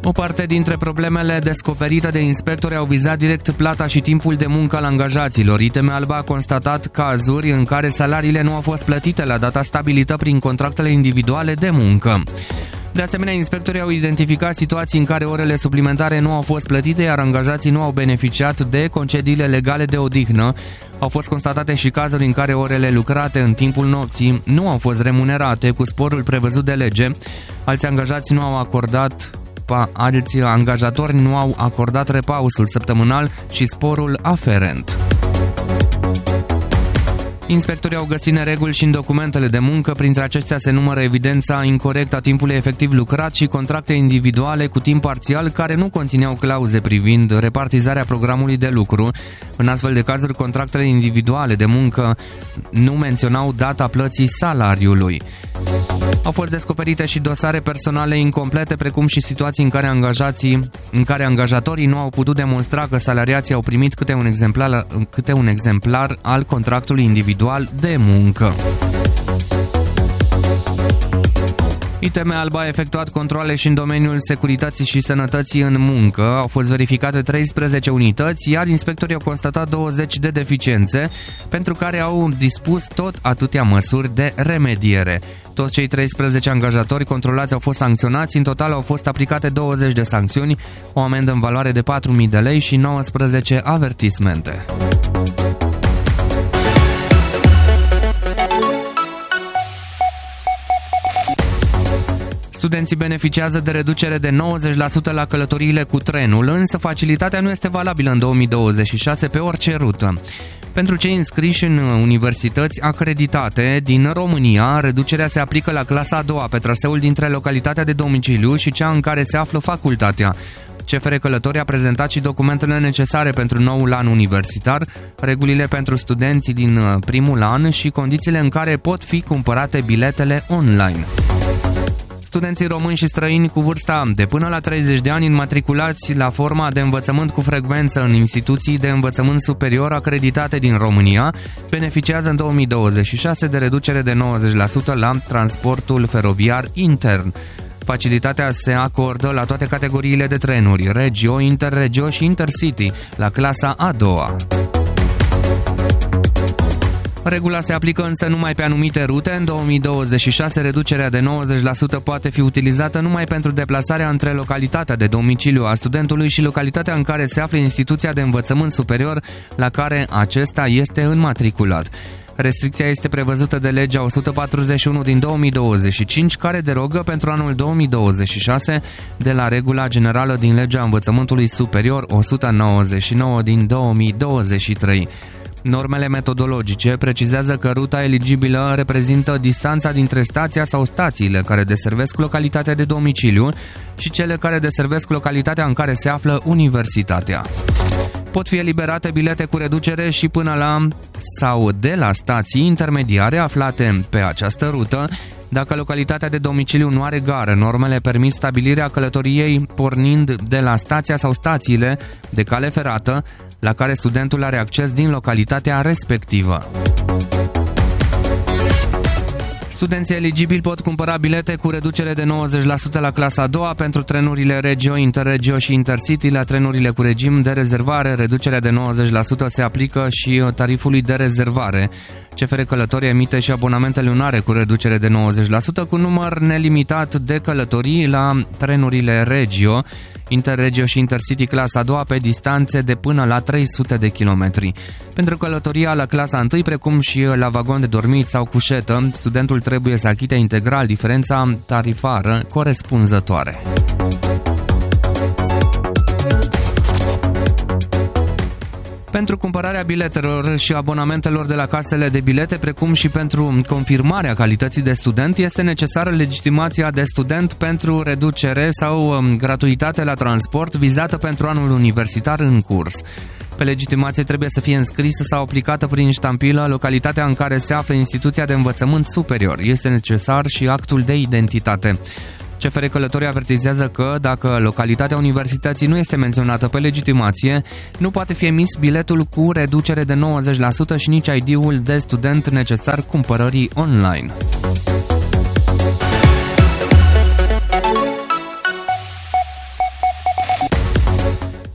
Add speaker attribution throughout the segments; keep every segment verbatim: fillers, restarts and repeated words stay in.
Speaker 1: O parte dintre problemele descoperite de inspectori au vizat direct plata și timpul de muncă al angajaților. I T M Alba a constatat cazuri în care salariile nu au fost plătite la data stabilită prin contractele individuale de muncă. De asemenea, inspectorii au identificat situații în care orele suplimentare nu au fost plătite, iar angajații nu au beneficiat de concediile legale de odihnă. Au fost constatate și cazuri în care orele lucrate în timpul nopții nu au fost remunerate cu sporul prevăzut de lege. Alți angajați nu au acordat alți angajatori nu au acordat repausul săptămânal și sporul aferent. Inspectorii au găsit nereguli și în documentele de muncă, printre acestea se numără evidența incorectă a timpului efectiv lucrat și contracte individuale cu timp parțial care nu conțineau clauze privind repartizarea programului de lucru. În astfel de cazuri, contractele individuale de muncă nu menționau data plății salariului. Au fost descoperite și dosare personale incomplete, precum și situații în care angajații, în care angajatorii nu au putut demonstra că salariații au primit câte un exemplar, câte un exemplar al contractului individual de muncă. I T M Alba a efectuat controale și în domeniul securității și sănătății în muncă. Au fost verificate treisprezece unități, iar inspectorii au constatat douăzeci de deficiențe, pentru care au dispus tot atâtea măsuri de remediere. Toți cei treisprezece angajatori controlați au fost sancționați, în total au fost aplicate douăzeci de sancțiuni, o amendă în valoare de patru mii de lei și nouăsprezece avertismente. Studenții beneficiază de reducere de nouăzeci la sută la călătoriile cu trenul, însă facilitatea nu este valabilă în două mii douăzeci și șase pe orice rută. Pentru cei înscriși în universități acreditate din România, reducerea se aplică la clasa a doua pe traseul dintre localitatea de domiciliu și cea în care se află facultatea. C F R Călători a prezentat și documentele necesare pentru noul an universitar, regulile pentru studenții din primul an și condițiile în care pot fi cumpărate biletele online. Studenții români și străini cu vârsta de până la treizeci de ani înmatriculați la forma de învățământ cu frecvență în instituții de învățământ superior acreditate din România beneficiază în două mii douăzeci și șase de reducere de nouăzeci la sută la transportul feroviar intern. Facilitatea se acordă la toate categoriile de trenuri, Regio, Interregio și Intercity, la clasa a doua. Regula se aplică însă numai pe anumite rute. În două mii douăzeci și șase, reducerea de nouăzeci la sută poate fi utilizată numai pentru deplasarea între localitatea de domiciliu a studentului și localitatea în care se află instituția de învățământ superior la care acesta este înmatriculat. Restricția este prevăzută de legea o sută patruzeci și unu din două mii douăzeci și cinci, care derogă pentru anul două mii douăzeci și șase de la regula generală din legea învățământului superior o sută nouăzeci și nouă din două mii douăzeci și trei. Normele metodologice precizează că ruta eligibilă reprezintă distanța dintre stația sau stațiile care deservesc localitatea de domiciliu și cele care deservesc localitatea în care se află universitatea. Pot fi eliberate bilete cu reducere și până la sau de la stații intermediare aflate pe această rută. Dacă localitatea de domiciliu nu are gară, normele permit stabilirea călătoriei pornind de la stația sau stațiile de cale ferată la care studentul are acces din localitatea respectivă. Studenții eligibili pot cumpăra bilete cu reducere de nouăzeci la sută la clasa a doua pentru trenurile Regio, Interregio și Intercity. La trenurile cu regim de rezervare, reducerea de nouăzeci la sută se aplică și tarifului de rezervare. C F R Călători emite și abonamente lunare cu reducere de nouăzeci la sută cu număr nelimitat de călătorii la trenurile Regio, Interregio și Intercity clasa a doua pe distanțe de până la trei sute de kilometri. Pentru călătoria la clasa întâi, precum și la vagon de dormit sau cușetă, studentul trebuie să achite integral diferența tarifară corespunzătoare. Pentru cumpărarea biletelor și abonamentelor de la casele de bilete, precum și pentru confirmarea calității de student, este necesară legitimația de student pentru reducere sau gratuitate la transport vizată pentru anul universitar în curs. Pe legitimație trebuie să fie înscrisă sau aplicată prin ștampilă localitatea în care se află instituția de învățământ superior. Este necesar și actul de identitate. C F R Călători avertizează că, dacă localitatea universității nu este menționată pe legitimație, nu poate fi emis biletul cu reducere de nouăzeci la sută și nici I D-ul de student necesar cumpărării online.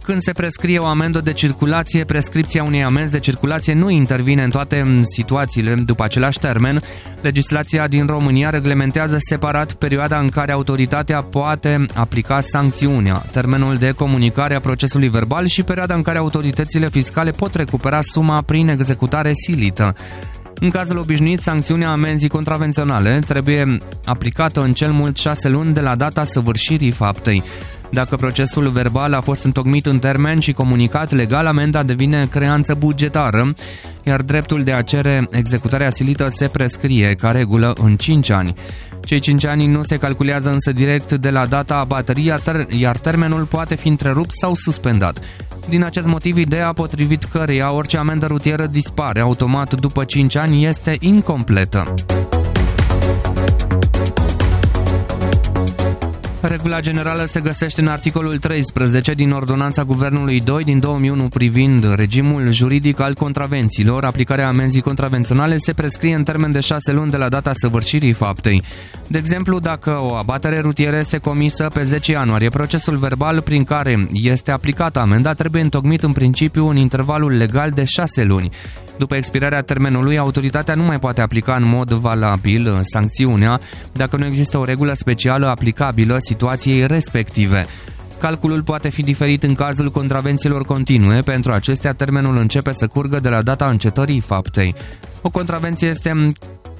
Speaker 1: Când se prescrie o amendă de circulație, prescripția unei amenzi de circulație nu intervine în toate situațiile după același termen. Legislația din România reglementează separat perioada în care autoritatea poate aplica sancțiunea, termenul de comunicare a procesului verbal și perioada în care autoritățile fiscale pot recupera suma prin executare silită. În cazul obișnuit, sancțiunea amenzii contravenționale trebuie aplicată în cel mult șase luni de la data săvârșirii faptei. Dacă procesul verbal a fost întocmit în termen și comunicat legal, amenda devine creanță bugetară, iar dreptul de a cere executarea silită se prescrie, ca regulă, în cinci ani. Cei cinci ani nu se calculează însă direct de la data abaterii, iar termenul poate fi întrerupt sau suspendat. Din acest motiv, ideea potrivit căreia orice amendă rutieră dispare automat după cinci ani este incompletă. Regula generală se găsește în articolul treisprezece din Ordonanța Guvernului doi din două mii unu privind regimul juridic al contravențiilor. Aplicarea amenzii contravenționale se prescrie în termen de șase luni de la data săvârșirii faptei. De exemplu, dacă o abatere rutieră este comisă pe zece ianuarie, procesul verbal prin care este aplicată amenda trebuie întocmit în principiu în intervalul legal de șase luni. După expirarea termenului, autoritatea nu mai poate aplica în mod valabil sancțiunea dacă nu există o regulă specială aplicabilă situației respective. Calculul poate fi diferit în cazul contravențiilor continue. Pentru acestea, termenul începe să curgă de la data încetării faptei. O contravenție este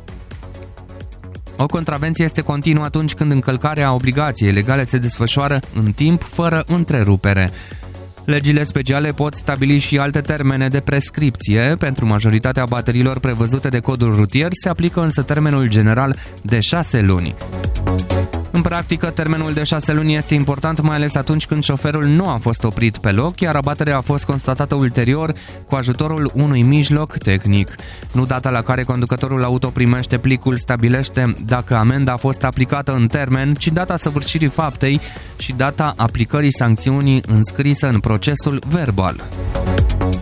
Speaker 1: O contravenție este continuă atunci când încălcarea obligației legale se desfășoară în timp, fără întrerupere. Legile speciale pot stabili și alte termene de prescripție. Pentru majoritatea abaterilor prevăzute de codul rutier se aplică însă termenul general de șase luni. În practică, termenul de șase luni este important mai ales atunci când șoferul nu a fost oprit pe loc, iar abaterea a fost constatată ulterior cu ajutorul unui mijloc tehnic. Nu data la care conducătorul auto primește plicul stabilește dacă amenda a fost aplicată în termen, ci data săvârșirii faptei și data aplicării sancțiunii înscrisă în procesul verbal.